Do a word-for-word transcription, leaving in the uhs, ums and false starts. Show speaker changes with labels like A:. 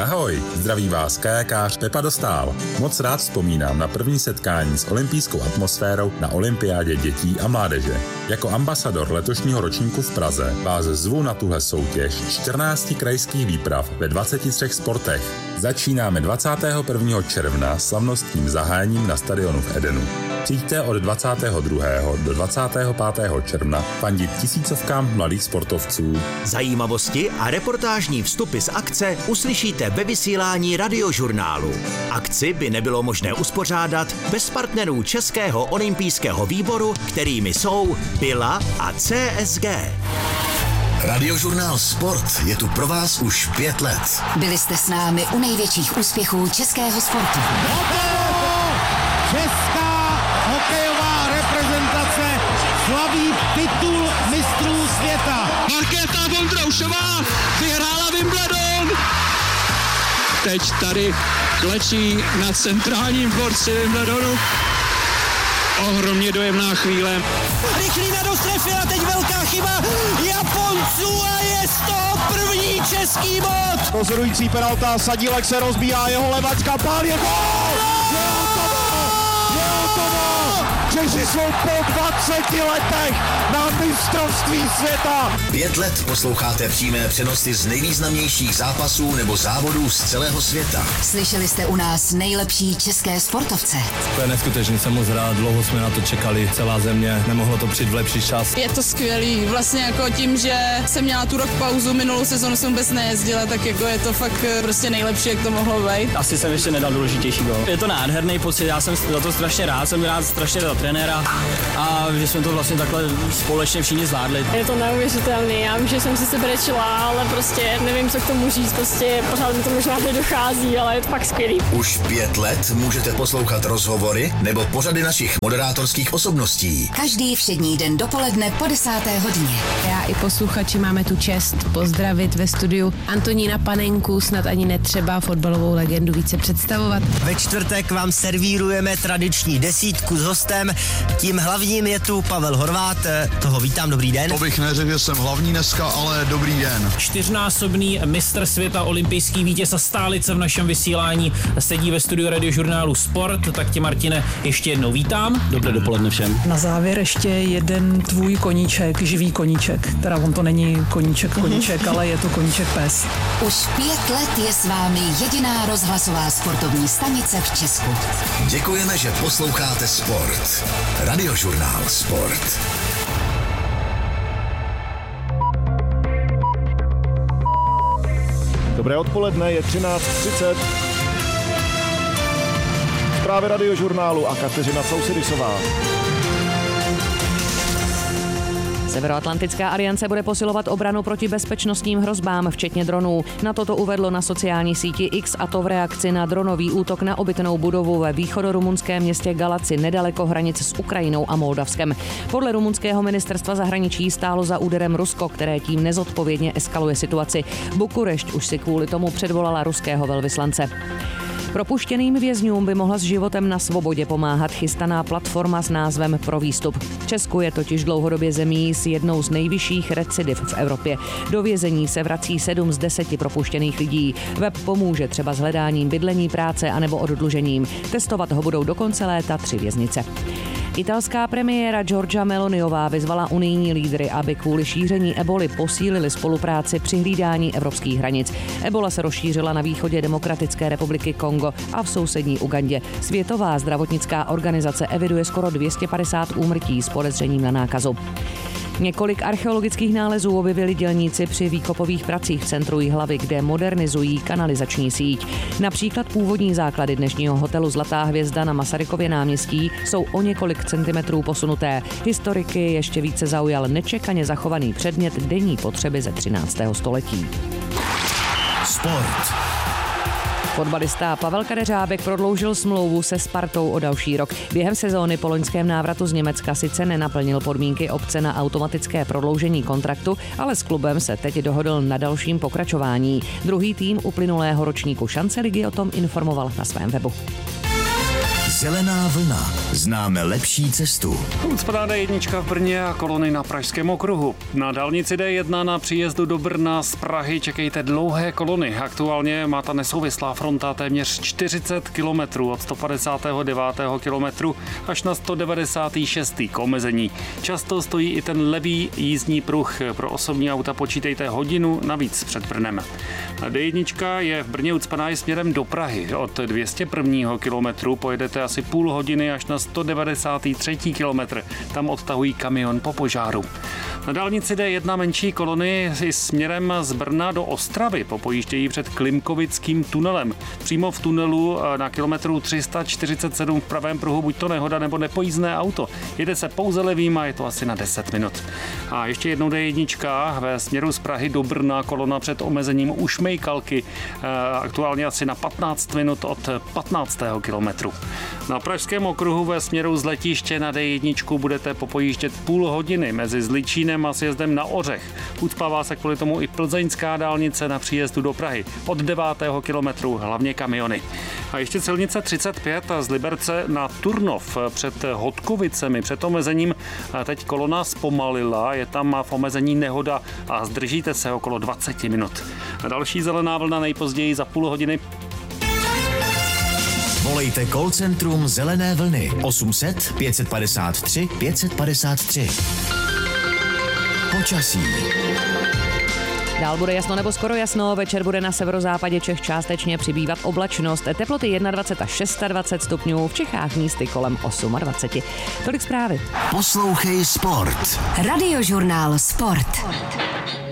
A: Ahoj, zdraví vás kajakář Pepa Dostál. Moc rád vzpomínám na první setkání s olympijskou atmosférou na olympiádě dětí a mládeže. Jako ambasador letošního ročníku v Praze vás zvu na tuhle soutěž čtrnácti krajských výprav ve dvaceti třech sportech. Začínáme dvacátého prvního června slavnostním zahájením na stadionu v Edenu. Přijďte od dvacátého druhého do dvacátého pátého června fandit tisícovkám mladých sportovců.
B: Zajímavosti a reportážní vstupy z akce uslyšíte ve vysílání Radiožurnálu. Akci by nebylo možné uspořádat bez partnerů Českého olympijského výboru, kterými jsou Bila a C S G.
C: Radiožurnál Sport je tu pro vás už pět let.
D: Byli jste s námi u největších úspěchů českého sportu.
E: Česká hokejová reprezentace slaví titul mistrů světa.
F: Markéta Vondroušová vyhrála Wimbledon. Teď tady klečí na centrálním dvorci Wimbledonu. Ohromně dojemná chvíle.
E: Rychlý na dostrefy a teď velká chyba Japonců a je z toho první český bod. Rozhodující penalta, Sadílek se rozbíhá, jeho levačka, pál je gól! Je hotovo! Je hotovo! Češi jsou po dvaceti letech na mistrovství světa.
C: Pět let posloucháte přímé přenosy z nejvýznamnějších zápasů nebo závodů z celého světa.
D: Slyšeli jste u nás nejlepší české sportovce.
G: To je neskutečný, jsem moc rád, dlouho jsme na to čekali, celá země, nemohlo to přijít v lepší čas.
H: Je to skvělý, vlastně jako tím, že jsem měla tu rok pauzu, minulou sezonu jsem vůbec nejezdila, tak jako je to fakt prostě nejlepší, jak to mohlo být.
I: Asi jsem ještě nedal důležitější gol. Je to nádherný pocit, já jsem za to strašně rád, jsem rád strašně za trenéra a že jsme to vlastně takhle společně všichni zvládli.
J: Je to neuvěřitelný, já vím, že jsem si sebrečila, ale prostě nevím, co k tomu říct, prostě pořád mi to možná nedochází, ale je to fakt skvělý.
C: Už pět let můžete poslouchat rozhovory nebo pořady našich moderátorských osobností.
D: Každý všední den dopoledne po desáté hodině.
K: Já i posluchači máme tu čest pozdravit ve studiu Antonína Panenku, snad ani netřeba fotbalovou legendu více představovat.
L: Ve čtvrtek vám servírujeme tradiční desítku s hostem. Tím hlavním je tu Pavel Horvát, toho vítám, dobrý den.
M: To bych neřekl, že jsem hlavní dneska, ale dobrý den.
N: Čtyřnásobný mistr světa, olympijský vítěz a stálice v našem vysílání sedí ve studiu Radiožurnálu Sport, tak tě, Martine, ještě jednou vítám.
I: Dobré dopoledne všem.
O: Na závěr ještě jeden tvůj koníček, živý koníček, teda on to není koníček koníček, ale je to koníček pes.
D: Už pět let je s vámi jediná rozhlasová sportovní stanice v Česku.
C: Děkujeme, že posloucháte Sport. Radiožurnál Sport.
P: Dobré odpoledne, je třináct třicet. Zprávy Radiožurnálu a Kateřina Sousedisová.
Q: Severoatlantická aliance bude posilovat obranu proti bezpečnostním hrozbám, včetně dronů. Na toto uvedlo na sociální síti X, a to v reakci na dronový útok na obytnou budovu ve východorumunském městě Galaci nedaleko hranic s Ukrajinou a Moldavskem. Podle rumunského ministerstva zahraničí stálo za úderem Rusko, které tím nezodpovědně eskaluje situaci. Bukurešť už si kvůli tomu předvolala ruského velvyslance. Propuštěným vězňům by mohla s životem na svobodě pomáhat chystaná platforma s názvem Pro výstup. Česku je totiž dlouhodobě zemí s jednou z nejvyšších recidiv v Evropě. Do vězení se vrací sedm z deseti propuštěných lidí. Web pomůže třeba s hledáním bydlení, práce anebo oddlužením. Testovat ho budou do konce léta tři věznice. Italská premiéra Giorgia Meloniová vyzvala unijní lídry, aby kvůli šíření eboly posílili spolupráci při hlídání evropských hranic. Ebola se rozšířila na východě Demokratické republiky Kongo a v sousední Ugandě. Světová zdravotnická organizace eviduje skoro dvě stě padesát úmrtí s podezřením na nákazu. Několik archeologických nálezů objevili dělníci při výkopových pracích v centru Jihlavy, kde modernizují kanalizační síť. Například původní základy dnešního hotelu Zlatá hvězda na Masarykově náměstí jsou o několik centimetrů posunuté. Historiky ještě více zaujal nečekaně zachovaný předmět denní potřeby ze třináctého století.
C: Sport.
Q: Fotbalista Pavel Kadeřábek prodloužil smlouvu se Spartou o další rok. Během sezóny po loňském návratu z Německa sice nenaplnil podmínky opce na automatické prodloužení kontraktu, ale s klubem se teď dohodl na dalším pokračování. Druhý tým uplynulého ročníku Šance ligy o tom informoval na svém webu.
C: Zelená vlna. Známe lepší cestu.
R: Ucpaná D jedna v Brně a kolony na Pražském okruhu. Na dálnici D jedna na příjezdu do Brna z Prahy čekejte dlouhé kolony. Aktuálně má ta nesouvislá fronta téměř čtyřicet kilometrů od sto padesátého devátého kilometru až na sto devadesátého šestého k omezení. Často stojí i ten levý jízdní pruh. Pro osobní auta počítejte hodinu navíc před Brnem. D jedna je v Brně ucpaná i směrem do Prahy. Od dvě stě prvního kilometru pojedete asi půl hodiny až na sto devadesátý třetí kilometr. Tam odtahují kamion po požáru. Na dálnici D jedna menší kolony i směrem z Brna do Ostravy popojíždějí před Klimkovickým tunelem. Přímo v tunelu na kilometru tři sta čtyřicet sedm v pravém pruhu buď to nehoda nebo nepojízdné auto. Jede se pouze levým a je to asi na deset minut. A ještě jednou D jedna ve směru z Prahy do Brna kolona před omezením u Šmejkalky. Aktuálně asi na patnáct minut od patnáctého kilometru. Na Pražském okruhu ve směru z letiště na D jedna budete popojíždět půl hodiny mezi Zličínem a sjezdem na Ořech. Ucpává se kvůli tomu i plzeňská dálnice na příjezdu do Prahy. Od devátého kilometru hlavně kamiony. A ještě silnice třicet pět z Liberce na Turnov před Hodkovicemi před omezením. Teď kolona zpomalila, je tam v omezení nehoda a zdržíte se okolo dvacet minut. A další zelená vlna nejpozději za půl hodiny.
C: Volejte call centrum Zelené vlny osm set pět padesát tři pět padesát tři. Počasí.
Q: Dál bude jasno nebo skoro jasno, večer bude na severozápadě Čech částečně přibývat oblačnost. Teploty dvacet jedna až dvacet šest stupňů, v Čechách místy kolem dvacet osm. Tolik zprávy.
C: Poslouchej Sport.
D: Radiožurnál Sport.